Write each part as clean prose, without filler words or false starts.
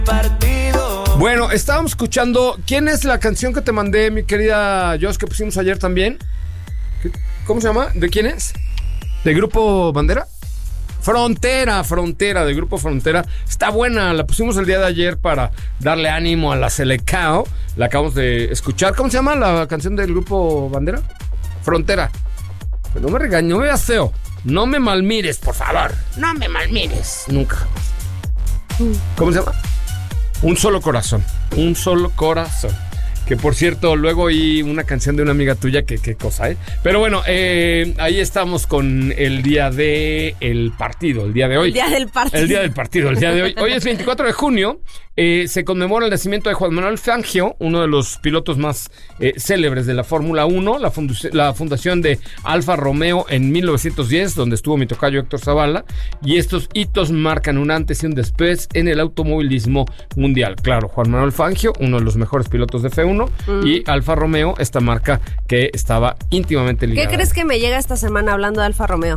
Bueno, estábamos escuchando. ¿Quién es la canción que te mandé, mi querida Joss, que pusimos ayer también? ¿Cómo se llama? ¿De quién es? ¿De Grupo Bandera? Frontera, de Grupo Frontera. Está buena, la pusimos el día de ayer para darle ánimo a la Selecao. La acabamos de escuchar. ¿Cómo se llama la canción del Grupo Bandera? Frontera. Pero no me regañes, no me veas feo. No me malmires, por favor. No me malmires. Nunca. ¿Cómo se llama? Un solo corazón. Un solo corazón. Que por cierto, luego oí una canción de una amiga tuya, que qué cosa, ¿eh? Pero bueno, ahí estamos con el día del partido, el día de hoy. El día del partido. El día del partido, el día de hoy. Hoy es 24 de junio, se conmemora el nacimiento de Juan Manuel Fangio, uno de los pilotos más célebres de la Fórmula 1, la fundación de Alfa Romeo en 1910, donde estuvo mi tocayo Héctor Zavala, y estos hitos marcan un antes y un después en el automovilismo mundial. Claro, Juan Manuel Fangio, uno de los mejores pilotos de F1, y Alfa Romeo, esta marca que estaba íntimamente ligada. ¿Qué crees que me llega esta semana hablando de Alfa Romeo?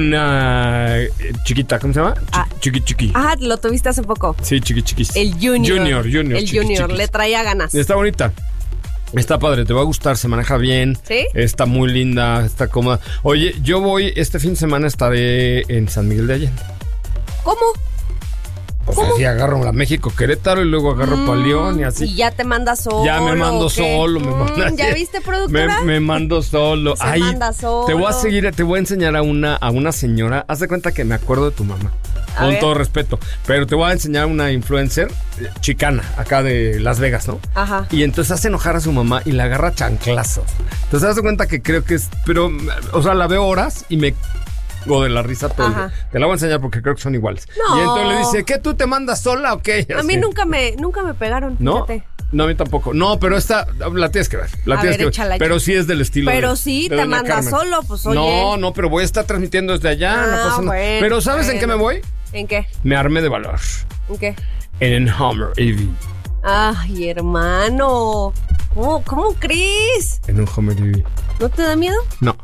Una chiquita, ¿cómo se llama? Chiqui. Ah, lo tuviste hace poco. Sí, chiquis. El Junior. El Junior, le traía ganas. Está bonita. Está padre, te va a gustar, se maneja bien. ¿Sí? Está muy linda, está cómoda. Oye, yo voy, este fin de semana estaré en San Miguel de Allende. ¿Cómo? Pues así agarro la México-Querétaro y luego agarro para León y así. Y ya te mandas solo. Ya me mando solo. ¿Ya viste, productora? Me mando solo. Se manda solo. Te voy a enseñar a una señora. Haz de cuenta que me acuerdo de tu mamá. Con todo respeto. Pero te voy a enseñar a una influencer chicana, acá de Las Vegas, ¿no? Ajá. Y entonces hace enojar a su mamá y la agarra chanclazos. Entonces haz de cuenta que creo que es... Pero, o sea, la veo horas y me... de la risa todo el día. Te la voy a enseñar porque creo que son iguales. No. Y entonces le dice, ¿qué, tú te mandas sola o qué? A mí nunca me pegaron, ¿no? fíjate. No, a mí tampoco. No, pero esta la tienes que ver. Échala. Pero sí es del estilo. Pero de, sí, de te Doña mandas Carmen. solo, pues oye. No, pero voy a estar transmitiendo desde allá. No pasa nada. Bueno, pero ¿sabes en qué me voy? ¿En qué? Me armé de valor. ¿En qué? En Hummer EV. Ay, hermano. ¿Cómo crees? En un Hummer EV. ¿No te da miedo? No.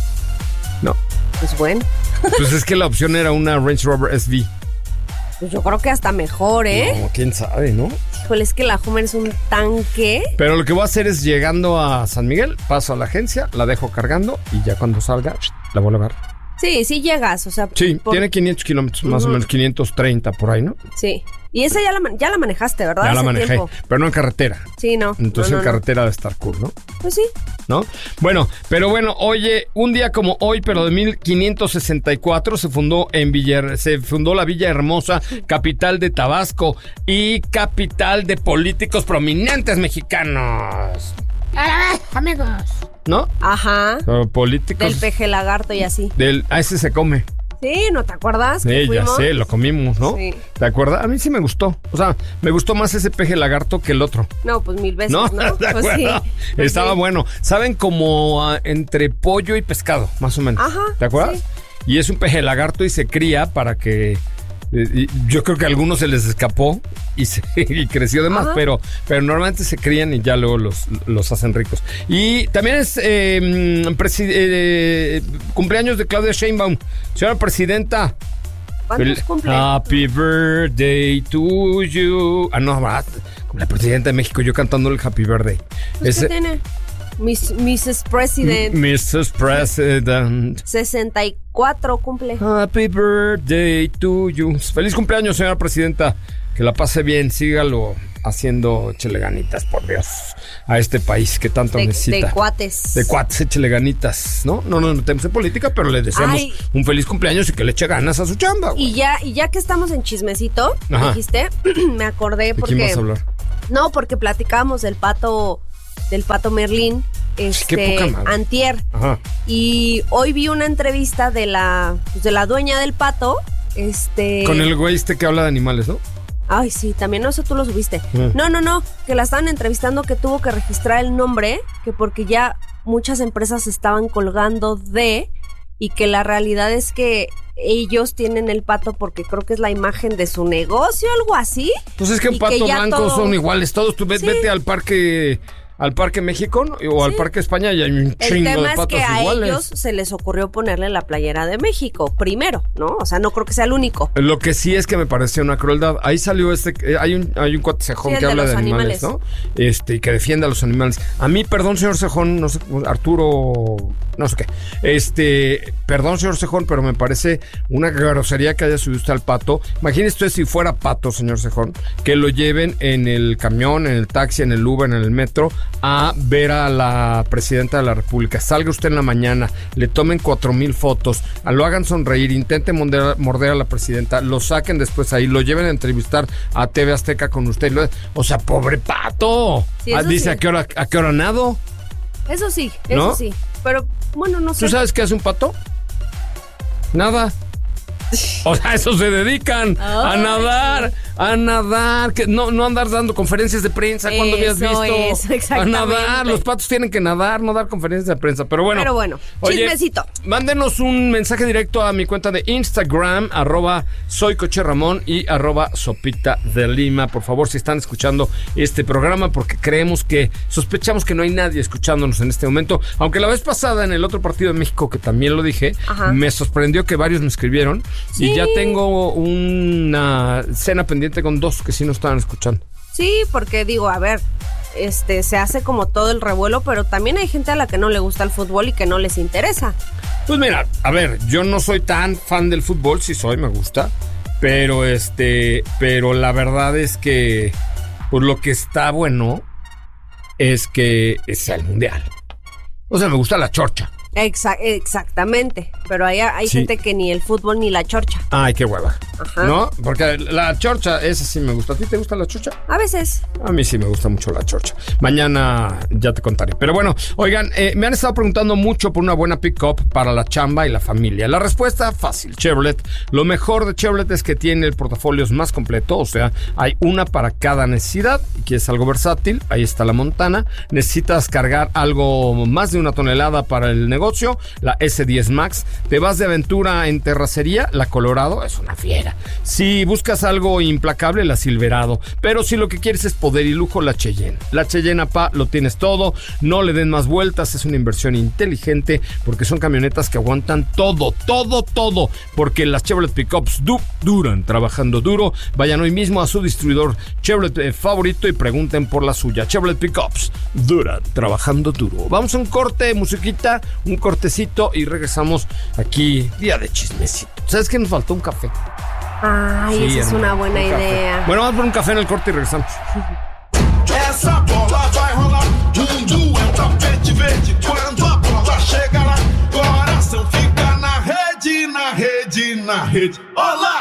Pues bueno. Pues es que la opción era una Range Rover SV. Pues yo creo que hasta mejor, ¿eh? No, quién sabe, ¿no? Híjole, es que la Hummer es un tanque. Pero lo que voy a hacer es, llegando a San Miguel, paso a la agencia, la dejo cargando y ya cuando salga, la vuelvo a ver. Sí llegas, o sea... Sí, tiene 500 kilómetros, más o menos 530 por ahí, ¿no? Sí. Y esa ya la manejaste, ¿verdad? Ya la Hace manejé, tiempo. pero no en carretera. Sí, no. Entonces no. en carretera debe estar cool, ¿no? Pues sí. ¿No? Bueno, oye, un día como hoy, pero de 1564, se fundó la Villa Hermosa, capital de Tabasco y capital de políticos prominentes mexicanos. Amigos. ¿No? Ajá. Políticos. Del peje lagarto y así. A ese se come. Sí, ¿no te acuerdas? Sí, ya sé, lo comimos, ¿no? Sí. ¿Te acuerdas? A mí sí me gustó. O sea, me gustó más ese peje lagarto que el otro. No, pues 1000 veces, ¿No? ¿no? ¿De Pues sí. Estaba bueno. Saben, como entre pollo y pescado, más o menos. Ajá. ¿Te acuerdas? Sí. Y es un peje lagarto y se cría para que... yo creo que a algunos se les escapó y creció de más, pero normalmente se crían y ya luego los hacen ricos. Y también es cumpleaños de Claudia Sheinbaum. Señora presidenta, ¿cuántos cumple? Happy birthday to you. No, como la presidenta de México, yo cantándole el Happy Birthday. Pues, ¿qué tiene? Mrs. President. Mrs. President. 64 cumple. Happy birthday to you. Feliz cumpleaños, señora presidenta. Que la pase bien, sígalo haciendo, échele ganitas, por Dios, a este país que tanto necesita. De cuates. De cuates, échele ganitas, ¿no? No nos metemos en política, pero le deseamos un feliz cumpleaños y que le eche ganas a su chamba. Y ya que estamos en chismecito, dijiste, me acordé porque... ¿De quién vas a hablar? No, porque platicábamos del pato Merlín, Qué poca madre. antier. Ajá. Y hoy vi una entrevista de la dueña del pato, con el güey que habla de animales, ¿no? Ay, sí, también eso tú lo subiste. No, que la estaban entrevistando, que tuvo que registrar el nombre, que porque ya muchas empresas estaban colgando y que la realidad es que ellos tienen el pato porque creo que es la imagen de su negocio, algo así. Pues es que un pato blanco son iguales todos. Tú vete al parque al Parque México o al Parque España y hay un chingo de patos iguales. El tema es que a ellos se les ocurrió ponerle la playera de México primero, ¿no? O sea, no creo que sea el único. Lo que sí es que me pareció una crueldad. Ahí salió hay un cuate Cejón que habla de animales, ¿no? Y que defiende a los animales. A mí, perdón, señor Cejón, no sé, Arturo, no sé qué. Perdón, señor Cejón, pero me parece una grosería que haya subido usted al pato. Imagínese usted si fuera pato, señor Cejón, que lo lleven en el camión, en el taxi, en el Uber, en el metro, a ver a la presidenta de la República. Salga usted en la mañana, le tomen 4,000 fotos, lo hagan sonreír, intenten morder a la presidenta, lo saquen después ahí, lo lleven a entrevistar a TV Azteca con usted. O sea, pobre pato. Sí, dice, sí. ¿A qué hora nado? Eso sí, eso sí. Pero, bueno, no sé. ¿Tú sabes qué hace un pato? Nada. O sea, eso se dedican a nadar, que no andar dando conferencias de prensa cuando habías visto. A nadar, los patos tienen que nadar, no dar conferencias de prensa. Pero bueno, chismecito. Mándenos un mensaje directo a mi cuenta de Instagram, @soycocherramón y @sopita de Lima. Por favor, si están escuchando este programa, porque sospechamos que no hay nadie escuchándonos en este momento. Aunque la vez pasada en el otro partido de México, que también lo dije, me sorprendió que varios me escribieron. Sí. Y ya tengo una cena pendiente con 2 que sí nos estaban escuchando. Sí, porque digo, a ver, se hace como todo el revuelo, pero también hay gente a la que no le gusta el fútbol y que no les interesa. Pues mira, a ver, yo no soy tan fan del fútbol, sí soy, me gusta, pero pero la verdad es que pues lo que está bueno es que sea el mundial. O sea, me gusta la chorcha. Exactamente, pero hay gente que ni el fútbol ni la chorcha. Ay, qué hueva. Ajá. ¿No? Porque la chorcha, esa sí me gusta. ¿A ti te gusta la chorcha? A veces. A mí sí me gusta mucho la chorcha. Mañana ya te contaré. Pero bueno, oigan, me han estado preguntando mucho por una buena pick-up para la chamba y la familia. La respuesta, fácil, Chevrolet. Lo mejor de Chevrolet es que tiene el portafolio más completo, o sea, hay una para cada necesidad. Y quieres algo versátil, ahí está la Montana. Necesitas cargar algo más de 1 tonelada para el negocio, la S10 Max. Te vas de aventura en terracería, la Colorado es una fiera. Si buscas algo implacable, la Silverado. Pero si lo que quieres es poder y lujo, la Cheyenne. La Cheyenne APA lo tienes todo, no le den más vueltas, es una inversión inteligente porque son camionetas que aguantan todo. Porque las Chevrolet Pickups duran trabajando duro. Vayan hoy mismo a su distribuidor Chevrolet favorito y pregunten por la suya. Chevrolet Pickups duran trabajando duro. Vamos a un corte, musiquita, un cortecito y regresamos aquí, día de chismecito. ¿Sabes qué? Nos faltó un café. Ay, sí, esa es una buena idea. Café. Bueno, vamos por un café en el corte y regresamos. Essa bola vai rolar, mundo é um tapete verde. Quando a bola chega lá, coração fica na rede, na rede, na rede. Olá!